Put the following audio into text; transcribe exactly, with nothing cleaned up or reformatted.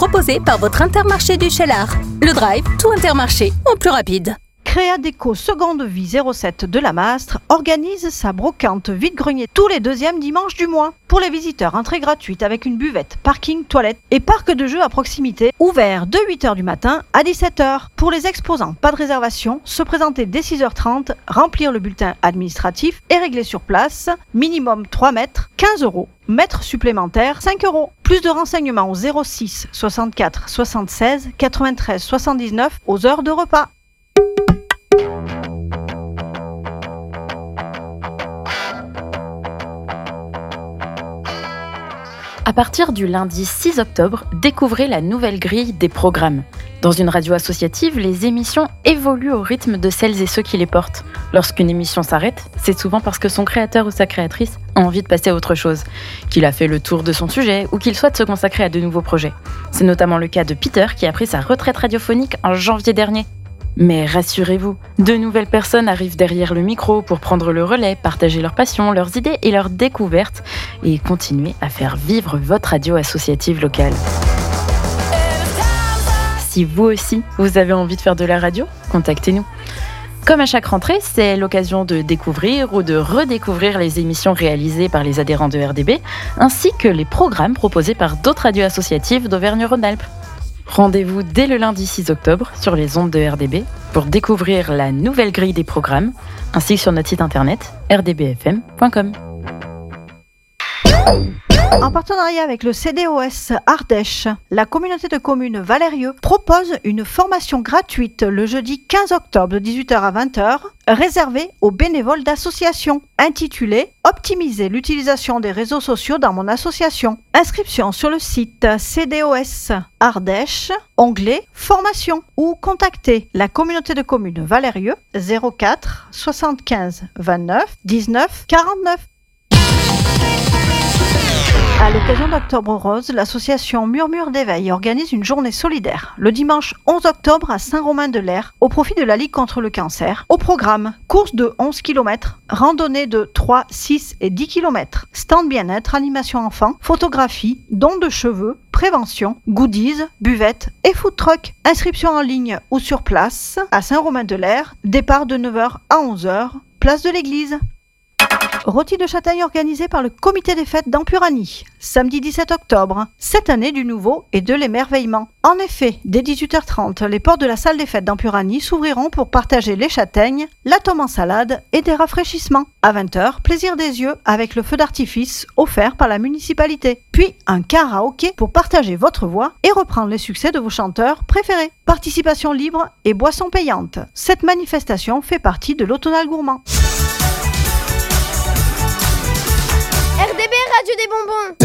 proposé par votre Intermarché du Cheylard. Le Drive, tout Intermarché, en plus rapide. Créadeco Seconde Vie zéro sept de la Mastre organise sa brocante vide-grenier tous les deuxièmes dimanches du mois. Pour les visiteurs, entrée gratuite avec une buvette, parking, toilette et parc de jeux à proximité, ouvert de huit heures du matin à dix-sept heures. Pour les exposants, pas de réservation, se présenter dès six heures trente, remplir le bulletin administratif et régler sur place, minimum trois mètres, quinze euros. Mètre supplémentaire, cinq euros. Plus de renseignements au zéro six soixante-quatre soixante-seize quatre-vingt-treize soixante-dix-neuf aux heures de repas. À partir du lundi six octobre, découvrez la nouvelle grille des programmes. Dans une radio associative, les émissions évoluent au rythme de celles et ceux qui les portent. Lorsqu'une émission s'arrête, c'est souvent parce que son créateur ou sa créatrice a envie de passer à autre chose, qu'il a fait le tour de son sujet ou qu'il souhaite se consacrer à de nouveaux projets. C'est notamment le cas de Peter qui a pris sa retraite radiophonique en janvier dernier. Mais rassurez-vous, de nouvelles personnes arrivent derrière le micro pour prendre le relais, partager leurs passions, leurs idées et leurs découvertes et continuer à faire vivre votre radio associative locale. Si vous aussi, vous avez envie de faire de la radio, contactez-nous. Comme à chaque rentrée, c'est l'occasion de découvrir ou de redécouvrir les émissions réalisées par les adhérents de R D B, ainsi que les programmes proposés par d'autres radios associatives d'Auvergne-Rhône-Alpes. Rendez-vous dès le lundi six octobre sur les ondes de R D B pour découvrir la nouvelle grille des programmes, ainsi que sur notre site internet r d b f m point com. En partenariat avec le C D O S Ardèche, la communauté de communes Valérieux propose une formation gratuite le jeudi quinze octobre de dix-huit heures à vingt heures, réservée aux bénévoles d'associations, intitulée « Optimiser l'utilisation des réseaux sociaux dans mon association ». Inscription sur le site C D O S Ardèche, onglet « Formation » ou contactez la communauté de communes Valérieux zéro quatre soixante-quinze vingt-neuf dix-neuf quarante-neuf. À l'occasion d'Octobre Rose, l'association Murmure d'éveil organise une journée solidaire le dimanche onze octobre à Saint-Romain-de-l'Air au profit de la Ligue contre le cancer. Au programme, course de onze kilomètres, randonnée de trois, six et dix kilomètres, stand bien-être, animation enfants, photographie, don de cheveux, prévention, goodies, buvette et food truck. Inscription en ligne ou sur place à Saint-Romain-de-l'Air, départ de neuf heures à onze heures, place de l'église. Rôti de châtaigne organisé par le comité des fêtes d'Empuranie, samedi dix-sept octobre, cette année du nouveau et de l'émerveillement. En effet, dès dix-huit heures trente, les portes de la salle des fêtes d'Empuranie s'ouvriront pour partager les châtaignes, la tome en salade et des rafraîchissements. À vingt heures, plaisir des yeux avec le feu d'artifice offert par la municipalité. Puis un karaoké pour partager votre voix et reprendre les succès de vos chanteurs préférés. Participation libre et boisson payante. Cette manifestation fait partie de l'automnal gourmand. R D B Radio des bonbons.